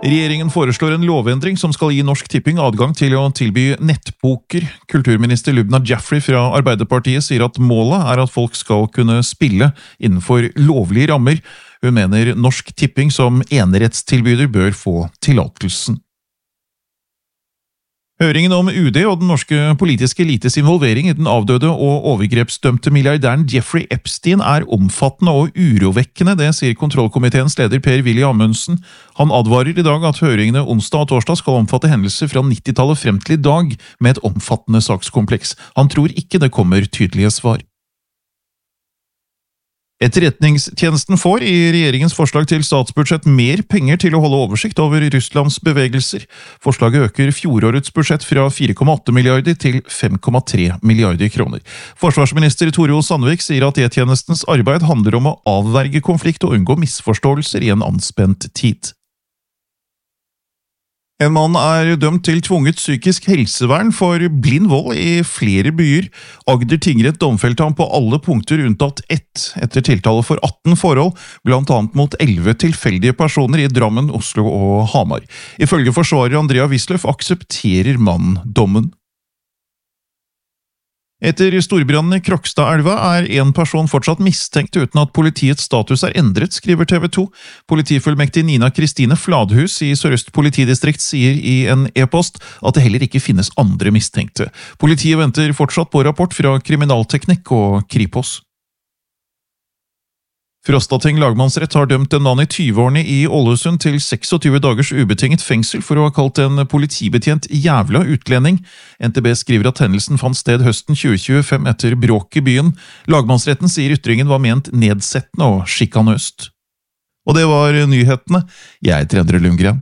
Regjeringen foreslår en lovendring som skal gi Norsk Tipping adgang til å tilby nettpoker. Kulturminister Lubna Jaffery fra Arbeiderpartiet sier at målet er at folk skal kunne spille innenfor lovlige rammer. Hun mener Norsk Tipping som enerettstilbyder bør få tillatelsen. Høringen om UD og den norske politiske elites involvering i den avdøde og overgrepsdømte milliardæren Jeffrey Epstein er omfattende og urovekkende, det sier kontrollkomiteens leder Per-Willy Amundsen. Han advarer i dag at høringene onsdag og torsdag skal omfatte hendelser fra 90-tallet frem til i dag med et omfattende sakskompleks. Han tror ikke det kommer tydelige svar. Etterretningstjenesten får i regjeringens forslag til statsbudsjett mer penger til å holde oversikt over Russlands bevegelser. Forslaget øker fjorårets budsjett fra 4,8 milliarder til 5,3 milliarder kroner. Forsvarsminister Tore O. Sandvik sier at E-tjenestens arbeid handler om å avverge konflikt og unngå misforståelser i en anspent tid. En mann er dømt til tvunget psykisk helsevern for blind vold i flere byer. Agder tingrett domfelte ham på alle punkter unntatt ett, etter tiltale for 18 forhold, blant annet mot 11 tilfeldige personer i Drammen, Oslo og Hamar. Ifølge forsvarer Andrea Wisløff aksepterer mannen dommen. Etter storbrannen i Krokstadelva er en person fortsatt mistenkt uten at politiets status er endret, skriver TV 2. Politifullmektig Nina Kristine Fladhus i Sør-Øst politidistrikt sier i en e-post at det heller ikke finnes andre mistenkte. Politiet venter fortsatt på rapport fra Kriminalteknikk og Kripos. Frostating lagmannsrett har dømt en mann i 20-årene i Ålesund til 26 dagers ubetinget fengsel for å ha kalt en politibetjent jævla utlending. NTB skriver at hendelsen fant sted høsten 2025 etter bråk i byen. Lagmannsretten sier ytringen var ment nedsettende og sjikanøst. Og det var nyhetene. Jeg heter Endre Lundgren.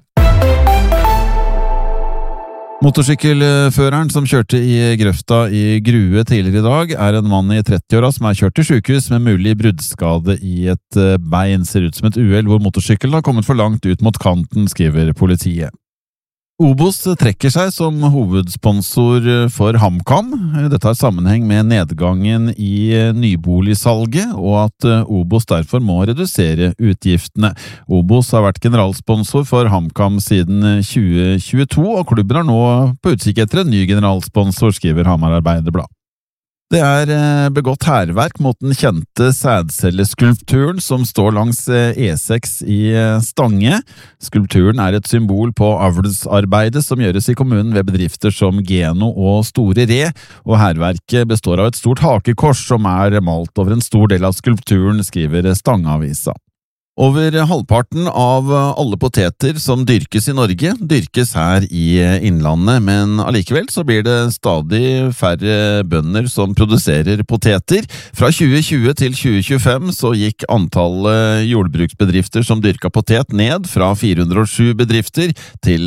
Motorsykkelføreren som kjørte i grøfta i Grue tidligere i dag er en mann i 30-åra som er kjørt til sykehus med mulig bruddskade i et bein. Ser ut som et uhell hvor motorsykkelen har kommet for langt ut mot kanten, skriver politiet. Obos trekker seg som hovedsponsor for HamKam. Dette har sammenheng med nedgangen i nyboligsalget, og at Obos derfor må redusere utgiftene. Obos har vært generalsponsor for HamKam siden 2022, og klubben er nå på utkikk etter en ny generalsponsor, skriver Hamar Arbeiderblad. Det er begått hærverk mot den kjente sædcelleskulpturen som står langs E6 i Stange. Skulpturen er et symbol på avlsarbeidet som gjøres i kommunen ved bedrifter som Geno og Store Re, og hærverket består av et stort hakekors som er malt over en stor del av skulpturen, skriver Stangeavisa. Over halvparten av alle poteter som dyrkes i Norge, dyrkes her i innlandet, men allikevel så blir det stadig færre bønder som produserer poteter. Fra 2020 til 2025 så gikk antallet jordbruksbedrifter som dyrka potet ned fra 407 bedrifter til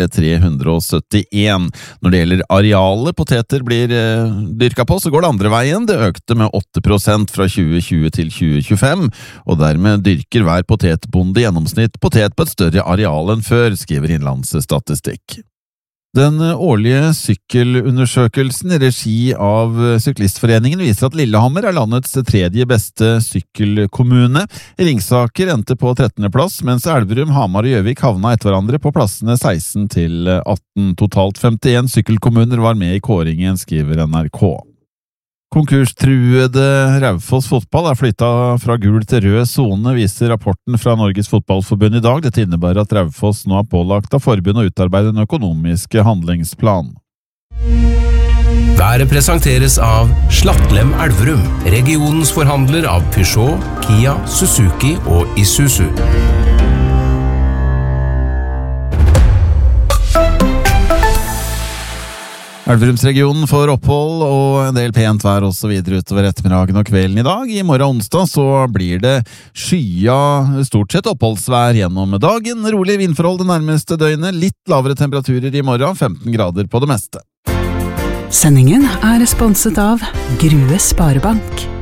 371. Når det gjelder arealet poteter blir dyrka på, så går det andre veien. Det økte med 8% fra 2020 til 2025, og dermed dyrker hver potetbonde i gjennomsnitt potet på et større areal enn før, skriver Innlandsstatistikk. Den årlige sykkelundersøkelsen i regi av Syklistforeningen viser at Lillehammer er landets tredje beste sykkelkommune. Ringsaker endte på 13. plass, mens Elverum, Hamar og Gjøvik havna etter hverandre på plassene 16 til 18. Totalt 51 sykkelkommuner var med i kåringen, skriver NRK. Konkurstruede Raufoss fotball er flyttet fra gul til rød zone, viser rapporten fra Norges Fotballforbund i dag. Dette innebærer at Raufoss nå er pålagt av forbundet å utarbeide en økonomisk handlingsplan. Været presenteres av Slattlem Elverum, regionens forhandler av Peugeot, Kia, Suzuki og Isuzu. Elverumsregionen får opphold og en del pent vær også videre utover ettermiddagen og kvelden i dag. I morgen onsdag så blir det skya, stort sett oppholdsvær gjennom dagen. Rolig vindforhold det nærmeste døgnet, litt lavere temperaturer i morgen, 15 grader på det meste. Sendingen er sponset av Grue Sparebank.